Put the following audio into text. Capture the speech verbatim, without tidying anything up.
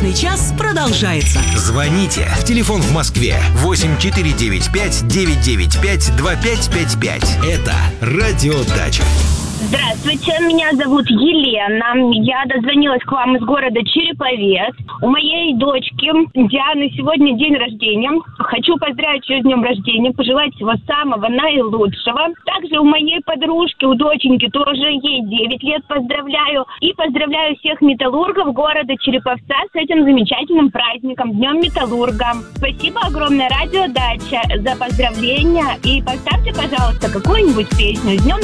Брачный час продолжается. Звоните. Телефон в Москве восемь четыре девять пять девять девять пять два пять пять пять. Это Радио Дача. Здравствуйте, меня зовут Елена. Я дозвонилась к вам из города Череповец. У моей дочки Дианы сегодня день рождения. Хочу поздравить ее с днем рождения, пожелать всего самого наилучшего. Также у моей подружки, у доченьки тоже, ей девять лет, поздравляю. И поздравляю всех металлургов города Череповца с этим замечательным праздником, Днем Металлурга. Спасибо огромное, Радио Дача, за поздравления. И поставьте, пожалуйста, какую-нибудь песню. С днем